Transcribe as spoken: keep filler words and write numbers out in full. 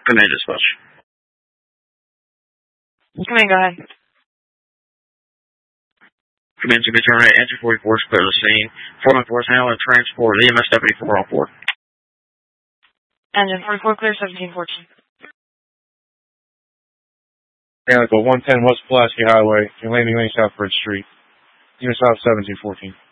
Command dispatch. Command, go ahead. Command to be terminated. Engine forty-four is clear to the scene. four one four is handling transport. E M S deputy four oh four. Engine forty-four clear, seventeen fourteen. Yeah, go one ten West Pulaski Highway, and landing lane South Bridge Street. Unit stop seventeen fourteen.